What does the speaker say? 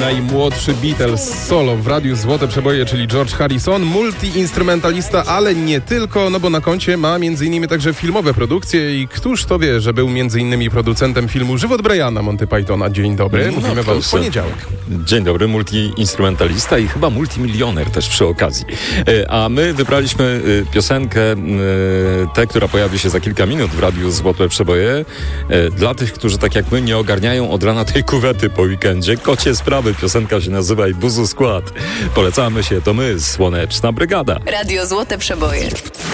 Najmłodszy Beatles solo w radiu Złote Przeboje, czyli George Harrison, multi-instrumentalista, ale nie tylko, no bo na koncie ma m.in. także filmowe produkcje i któż to wie, że był m.in. producentem filmu Żywot Briana Monty Pythona. Dzień dobry, mówimy wam w poniedziałek. Dzień dobry, multi-instrumentalista i chyba multimilioner też przy okazji. A my wybraliśmy piosenkę, tę, która pojawi się za kilka minut w radiu Złote Przeboje, dla tych, którzy tak jak my nie ogarniają od rana tej kuwety po weekendzie. Kocie sprawy, piosenka się nazywa i buzu skład. Polecamy się, to my, Słoneczna Brygada. Radio Złote Przeboje.